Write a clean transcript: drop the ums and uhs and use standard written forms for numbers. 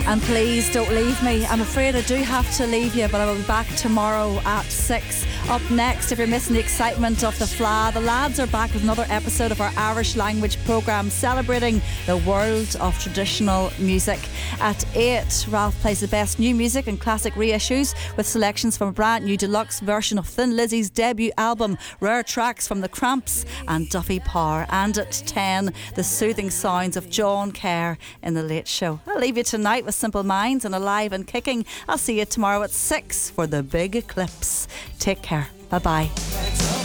And please don't leave me. I'm afraid I do have to leave you, but I will be back tomorrow at 6. Up next, if you're missing the excitement of the Fla, the lads are back with another episode of our Irish language programme celebrating the world of traditional music. At 8, Ralph plays the best new music and classic reissues with selections from a brand new deluxe version of Thin Lizzy's debut album, rare tracks from The Cramps and Duffy Power. And at 10, the soothing sounds of John Kerr in The Late Show. I'll leave you tonight with Simple Minds and Alive and Kicking. I'll see you tomorrow at 6 for the big eclipse. Take care. Bye bye.